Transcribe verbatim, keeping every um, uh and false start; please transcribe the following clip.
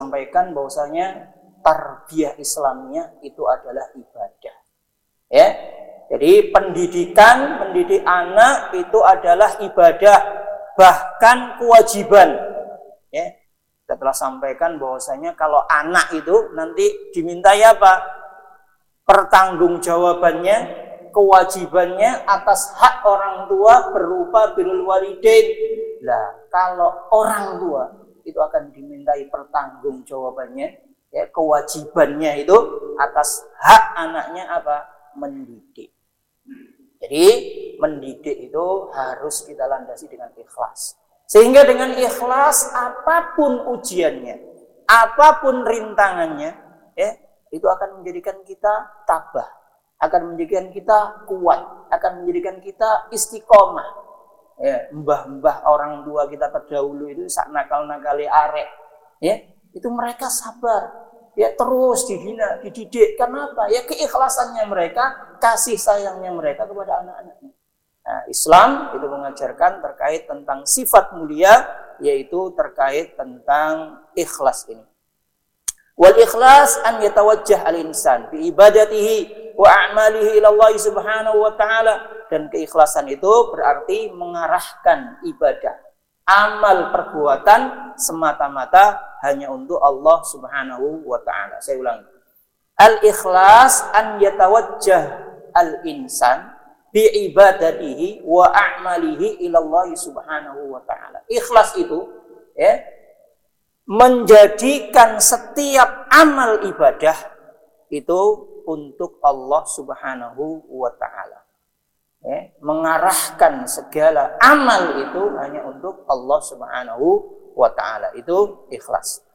sampaikan bahwasanya tarbiyah Islamnya itu adalah ibadah. Ya. Jadi pendidikan, mendidik anak itu adalah ibadah, bahkan kewajiban. Ya. Kita telah sampaikan bahwasanya kalau anak itu nanti dimintai apa? Pertanggungjawabannya, kewajibannya atas hak orang tua berupa birrul walidain. Lah, kalau orang tua itu akan dimintai pertanggungjawabannya, ya, kewajibannya itu atas hak anaknya apa? Mendidik. Jadi mendidik itu harus kita landasi dengan ikhlas. Sehingga dengan ikhlas apapun ujiannya, apapun rintangannya, ya, itu akan menjadikan kita tabah, akan menjadikan kita kuat, akan menjadikan kita istiqomah. Ya, mbah-mbah orang tua kita terdahulu itu sak nakal-nakali arek, ya, itu mereka sabar, ya, terus dibina, dididik. Kenapa? Ya keikhlasannya mereka, kasih sayangnya mereka kepada anak-anaknya. Nah, Islam itu mengajarkan terkait tentang sifat mulia, yaitu terkait tentang ikhlas ini. Wal ikhlas an yatawajjah al-insan bi ibadatihi wa a'malihi ila Allah subhanahu wa ta'ala. Dan keikhlasan itu berarti mengarahkan ibadah, amal perbuatan semata-mata hanya untuk Allah subhanahu wa ta'ala. Saya ulangi. Al-ikhlas an yatawajjah al-insan bi ibadatihi wa a'malihi ila Allah subhanahu wa ta'ala. Ikhlas itu, ya, menjadikan setiap amal ibadah itu untuk Allah subhanahu wa ta'ala. Ya, mengarahkan segala amal itu hanya untuk Allah subhanahu wa ta'ala. Itu ikhlas.